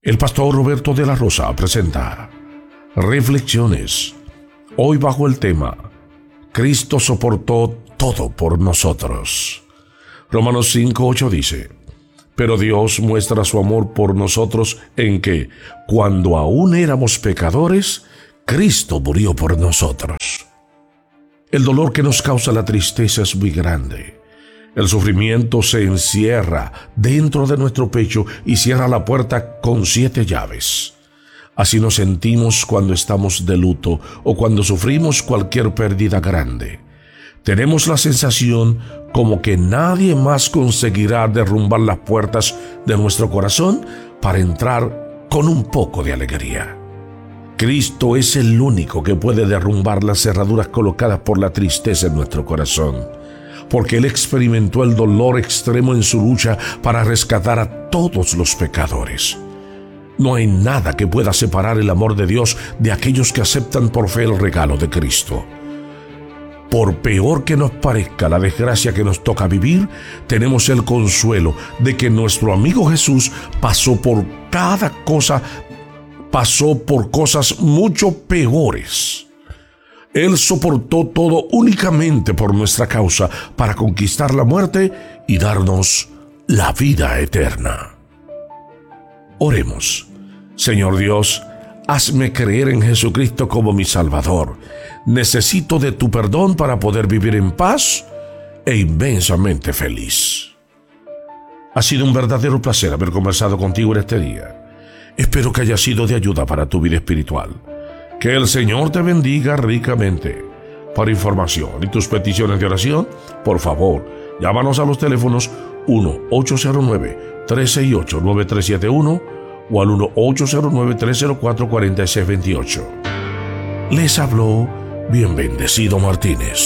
El pastor Roberto de la Rosa presenta Reflexiones, hoy bajo el tema Cristo soportó todo por nosotros. Romanos 5:8 dice: pero Dios muestra su amor por nosotros en que, cuando aún éramos pecadores, Cristo murió por nosotros. El dolor que nos causa la tristeza es muy grande. El sufrimiento se encierra dentro de nuestro pecho y cierra la puerta con 7 llaves. Así nos sentimos cuando estamos de luto o cuando sufrimos cualquier pérdida grande. Tenemos la sensación como que nadie más conseguirá derrumbar las puertas de nuestro corazón para entrar con un poco de alegría. Cristo es el único que puede derrumbar las cerraduras colocadas por la tristeza en nuestro corazón, porque Él experimentó el dolor extremo en su lucha para rescatar a todos los pecadores. No hay nada que pueda separar el amor de Dios de aquellos que aceptan por fe el regalo de Cristo. Por peor que nos parezca la desgracia que nos toca vivir, tenemos el consuelo de que nuestro amigo Jesús pasó por cosas mucho peores. Él soportó todo únicamente por nuestra causa para conquistar la muerte y darnos la vida eterna. Oremos. Señor Dios, hazme creer en Jesucristo como mi Salvador. Necesito de tu perdón para poder vivir en paz e inmensamente feliz. Ha sido un verdadero placer haber conversado contigo en este día. Espero que haya sido de ayuda para tu vida espiritual. Que el Señor te bendiga ricamente. Para información y tus peticiones de oración, por favor, llámanos a los teléfonos 1-809-368-9371 o al 1-809-304-4628. Les habló Bien Bendecido Martínez.